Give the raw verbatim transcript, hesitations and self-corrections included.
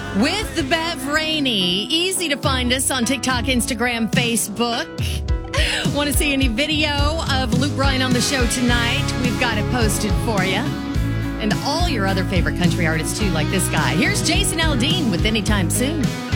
With the Bev Rainey. Easy to find us on TikTok, Instagram, Facebook. Want to see any video of Luke Bryan on the show tonight? We've got it posted for you. And all your other favorite country artists, too, like this guy. Here's Jason Aldean with Anytime Soon.